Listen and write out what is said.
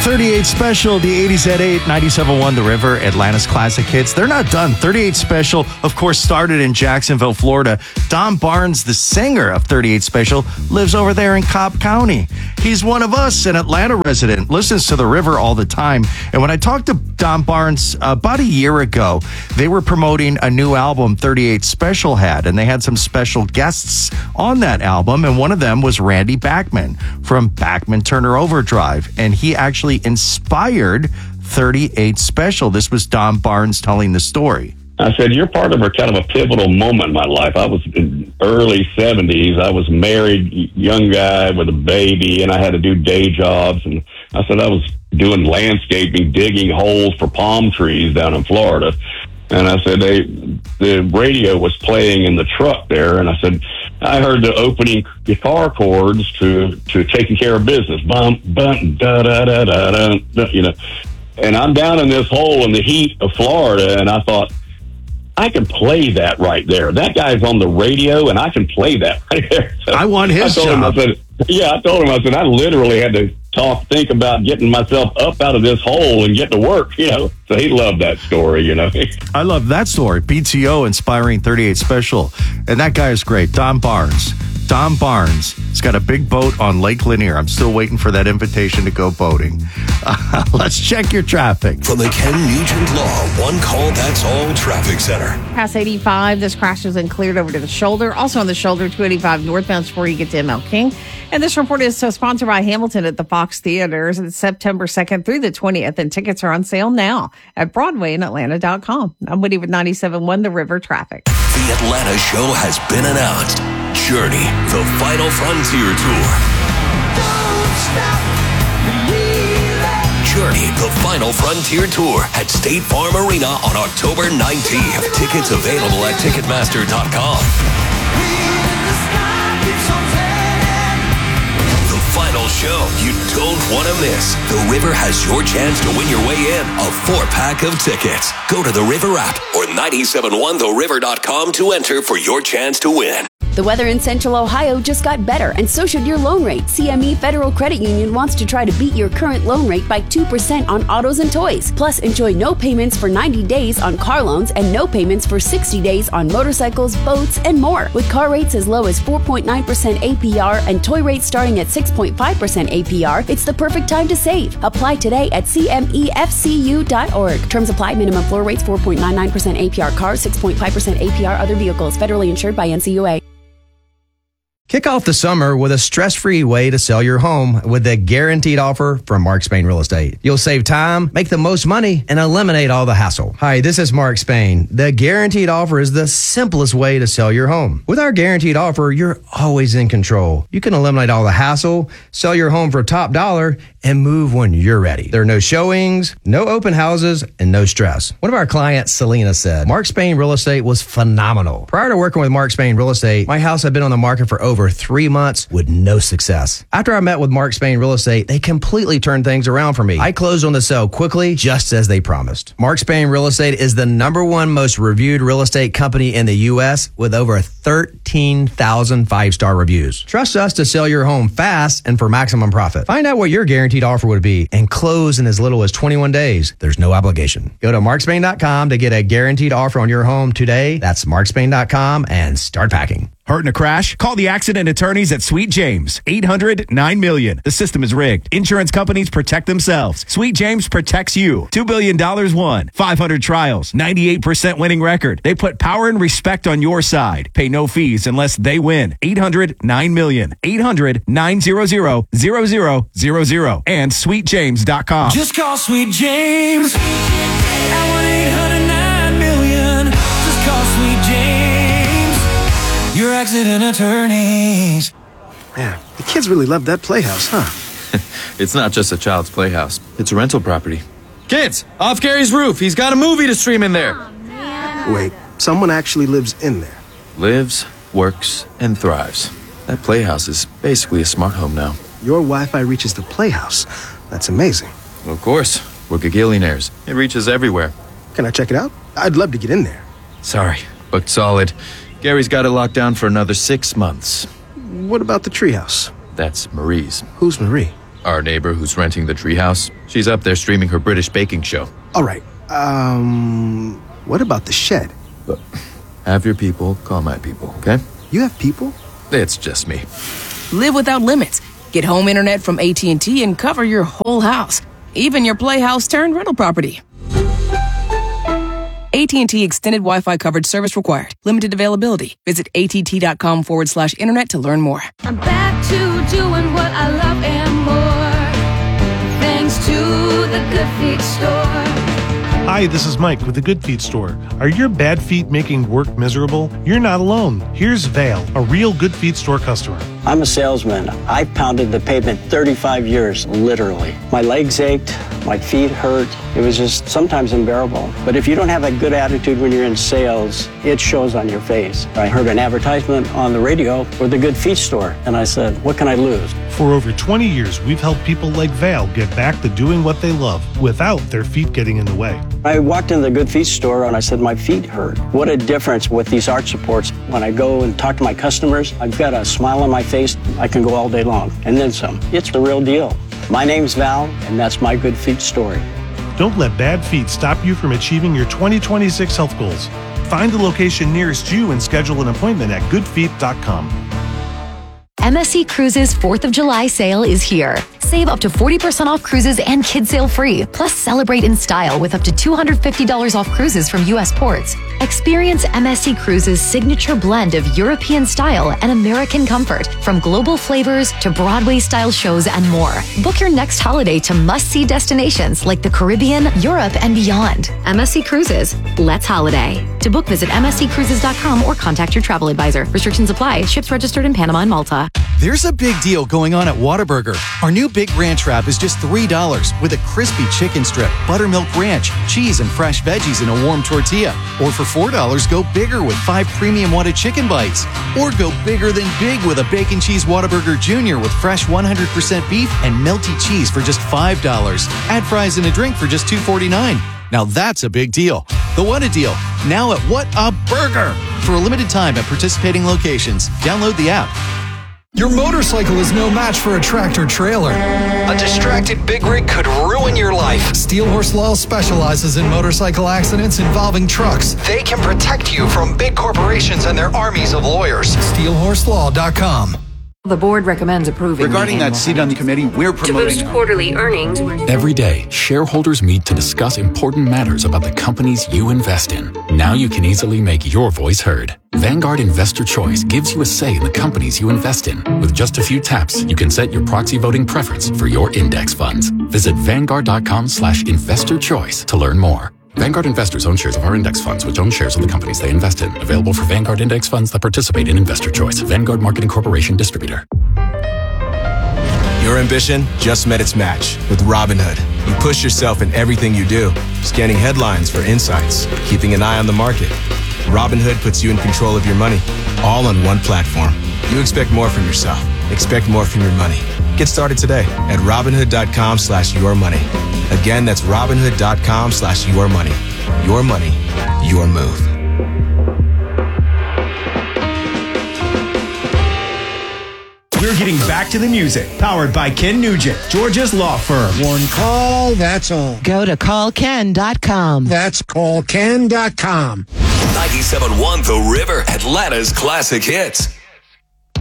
38 Special, the 80s at 8, 97.1 The River, Atlanta's classic hits. They're not done. 38 Special, of course, started in Jacksonville, Florida. Don Barnes, the singer of 38 Special, lives over there in Cobb County. He's one of us, an Atlanta resident, listens to The River all the time. And when I talked to Don Barnes about a year ago, they were promoting a new album 38 Special had, and they had some special guests on that album, and one of them was Randy Bachman from Bachman Turner Overdrive, and he actually inspired 38 Special. This was Don Barnes telling the story. I said, you're part of a kind of a pivotal moment in my life. I was in early 70s. I was married, young guy with a baby, and I had to do day jobs. And I said I was doing landscaping, digging holes for palm trees down in Florida. And I said, the radio was playing in the truck there. And I said, I heard the opening guitar chords to Taking Care of Business. Bum, bum, da, da, da, da, da, you know. And I'm down in this hole in the heat of Florida, and I thought, I can play that right there. That guy's on the radio, and I can play that right there. So I want his job. I told him, I said, I literally had to think about getting myself up out of this hole and get to work, you know. So he loved that story, you know. I love that story. PTO inspiring 38 Special. And that guy is great. Don Barnes. Don Barnes has got a big boat on Lake Lanier. I'm still waiting for that invitation to go boating. Let's check your traffic. From the Ken Nugent Law One Call That's All Traffic Center. Past 85, this crash has been cleared over to the shoulder. Also on the shoulder, 285 northbound before you get to ML King. And this report is sponsored by Hamilton at the Fox Theaters. It's September 2nd through the 20th, and tickets are on sale now at Broadway and Atlanta.com. I'm Woody with 97.1 The River Traffic. The Atlanta show has been announced. Journey, the Final Frontier Tour. Don't stop believing. Journey, the Final Frontier Tour at State Farm Arena on October 19th. Tickets available at Ticketmaster.com. The final show you don't want to miss. The River has your chance to win your way in a 4-pack of tickets. Go to the River app or 971theriver.com to enter for your chance to win. The weather in Central Ohio just got better, and so should your loan rate. CME Federal Credit Union wants to try to beat your current loan rate by 2% on autos and toys. Plus, enjoy no payments for 90 days on car loans and no payments for 60 days on motorcycles, boats, and more. With car rates as low as 4.9% APR and toy rates starting at 6.5% APR, it's the perfect time to save. Apply today at CMEFCU.org. Terms apply. Minimum floor rates 4.99% APR cars, 6.5% APR other vehicles. Federally insured by NCUA. Kick off the summer with a stress-free way to sell your home with the guaranteed offer from Mark Spain Real Estate. You'll save time, make the most money, and eliminate all the hassle. Hi, this is Mark Spain. The guaranteed offer is the simplest way to sell your home. With our guaranteed offer, you're always in control. You can eliminate all the hassle, sell your home for top dollar, and move when you're ready. There are no showings, no open houses, and no stress. One of our clients, Selena, said, Mark Spain Real Estate was phenomenal. Prior to working with Mark Spain Real Estate, my house had been on the market for over 3 months with no success. After I met with Mark Spain Real Estate, they completely turned things around for me. I closed on the sale quickly, just as they promised. Mark Spain Real Estate is the #1 most reviewed real estate company in the U.S. with over 13,000 5-star reviews. Trust us to sell your home fast and for maximum profit. Find out what your guaranteed offer would be and close in as little as 21 days. There's no obligation. Go to markspain.com to get a guaranteed offer on your home today. That's markspain.com and start packing. Hurt in a crash? Call the accident attorneys at Sweet James. 800-9-MILLION. The system is rigged. Insurance companies protect themselves. Sweet James protects you. $2 billion won. 500 trials. 98% winning record. They put power and respect on your side. Pay no fees unless they win. 800-9-MILLION. 800-900-0000. And sweetjames.com. Just call Sweet James at 1-800-9-MILLION. Just call Sweet James. Your accident attorneys. Man, the kids really love that playhouse, huh? It's not just a child's playhouse. It's a rental property. Kids, off Gary's roof. He's got a movie to stream in there. Oh, wait, someone actually lives in there. Lives, works, and thrives. That playhouse is basically a smart home now. Your Wi-Fi reaches the playhouse. That's amazing. Well, of course. We're gagillionaires. It reaches everywhere. Can I check it out? I'd love to get in there. Sorry, booked solid. Gary's got it locked down for another 6 months. What about the treehouse? That's Marie's. Who's Marie? Our neighbor who's renting the treehouse, she's up there streaming her British baking show. All right. What about the shed? But have your people call my people, okay? You have people? It's just me. Live without limits. Get home internet from AT&T and cover your whole house, even your playhouse turned rental property. AT&T Extended Wi-Fi coverage service required. Limited availability. Visit att.com/internet to learn more. I'm back to doing what I love and more. Thanks to the Good Feet store. Hi, this is Mike with the Good Feet store. Are your bad feet making work miserable? You're not alone. Here's Vale, a real Good Feet store customer. I'm a salesman. I pounded the pavement 35 years, literally. My legs ached, my feet hurt. It was just sometimes unbearable. But if you don't have a good attitude when you're in sales, it shows on your face. I heard an advertisement on the radio for the Good Feet store, and I said, what can I lose? For over 20 years, we've helped people like Val get back to doing what they love without their feet getting in the way. I walked in the Good Feet store and I said, my feet hurt. What a difference with these arch supports. When I go and talk to my customers, I've got a smile on my face. I can go all day long, and then some. It's the real deal. My name's Val, and that's my Good Feet story. Don't let bad feet stop you from achieving your 2026 health goals. Find the location nearest you and schedule an appointment at goodfeet.com. MSC Cruises 4th of July sale is here. Save up to 40% off cruises and kid sail free. Plus, celebrate in style with up to $250 off cruises from U.S. ports. Experience MSC Cruises' signature blend of European style and American comfort, from global flavors to Broadway-style shows and more. Book your next holiday to must-see destinations like the Caribbean, Europe, and beyond. MSC Cruises. Let's holiday. To book, visit msccruises.com or contact your travel advisor. Restrictions apply. Ships registered in Panama and Malta. There's a big deal going on at Whataburger. Our new Big Ranch wrap is just $3 with a crispy chicken strip, buttermilk ranch, cheese, and fresh veggies in a warm tortilla. Or for $4, go bigger with 5 premium Whata chicken bites. Or go bigger than big with a Bacon Cheese Whataburger Jr. with fresh 100% beef and melty cheese for just $5. Add fries and a drink for just $2.49. Now that's a big deal. The What a Deal, now at What a Burger. For a limited time at participating locations. Download the app. Your motorcycle is no match for a tractor trailer. A distracted big rig could ruin your life. Steel Horse Law specializes in motorcycle accidents involving trucks. They can protect you from big corporations and their armies of lawyers. SteelHorseLaw.com. The board recommends approving. Regarding that seat on the committee, we're promoting to boost quarterly earnings. Every day, shareholders meet to discuss important matters about the companies you invest in. Now you can easily make your voice heard. Vanguard Investor Choice gives you a say in the companies you invest in. With just a few taps, you can set your proxy voting preference for your index funds. Visit Vanguard.com/investorchoice to learn more. Vanguard investors own shares of our index funds, which own shares of the companies they invest in. Available for Vanguard index funds that participate in Investor Choice. Vanguard Marketing Corporation Distributor. Your ambition just met its match with Robinhood. You push yourself in everything you do, scanning headlines for insights, keeping an eye on the market. Robinhood puts you in control of your money, all on one platform. You expect more from yourself. Expect more from your money. Get started today at Robinhood.com/yourmoney. Again, that's Robinhood.com/yourmoney. Your money, your move. We're getting back to the music. Powered by Ken Nugent, Georgia's law firm. One call, that's all. Go to callken.com. That's callken.com. 97.1 The River, Atlanta's classic hits.